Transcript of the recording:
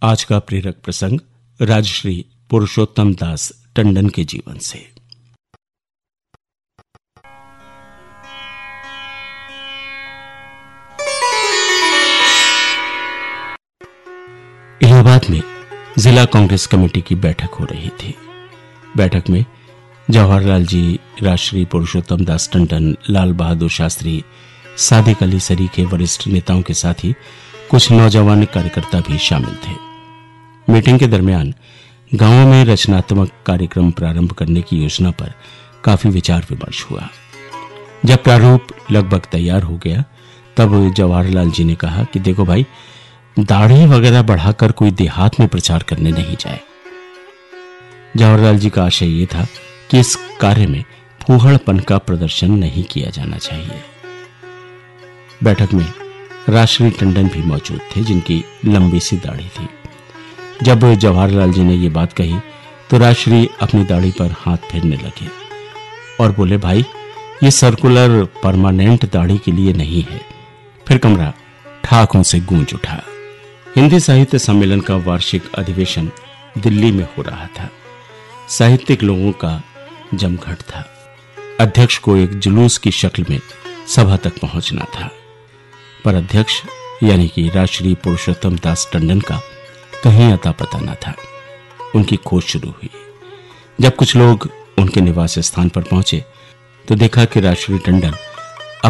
आज का प्रेरक प्रसंग राजश्री पुरुषोत्तम दास टंडन के जीवन से। इलाहाबाद में जिला कांग्रेस कमेटी की बैठक हो रही थी। बैठक में जवाहरलाल जी, राजश्री पुरुषोत्तम दास टंडन, लाल बहादुर शास्त्री, सादिक अली सरीखे वरिष्ठ नेताओं के साथ ही कुछ नौजवान कार्यकर्ता भी शामिल थे। मीटिंग के दरमियान गांवों में रचनात्मक कार्यक्रम प्रारंभ करने की योजना पर काफी विचार विमर्श हुआ। जब प्रारूप लगभग तैयार हो गया तब जवाहरलाल जी ने कहा कि देखो भाई, दाढ़ी वगैरह बढ़ाकर कोई देहात में प्रचार करने नहीं जाए। जवाहरलाल जी का आशय यह था कि इस कार्य में फूहड़पन का प्रदर्शन नहीं किया जाना चाहिए। बैठक में राजश्री टंडन भी मौजूद थे, जिनकी लंबी सी दाढ़ी थी। जब जवाहरलाल जी ने ये बात कही तो राजश्री अपनी दाढ़ी पर हाथ फेरने लगे और बोले, भाई ये सर्कुलर परमानेंट दाढ़ी के लिए नहीं है। फिर कमरा ठाकों से गूंज उठा। हिंदी साहित्य सम्मेलन का वार्षिक अधिवेशन दिल्ली में हो रहा था। साहित्यिक लोगों का जमघट था। अध्यक्ष को एक जुलूस की शक्ल में सभा तक पहुंचना था, पर अध्यक्ष यानी कि राजश्री पुरुषोत्तम दास टंडन का कहीं अता पता न था। उनकी खोज शुरू हुई। जब कुछ लोग उनके निवास स्थान पर पहुंचे तो देखा कि राजश्री टंडन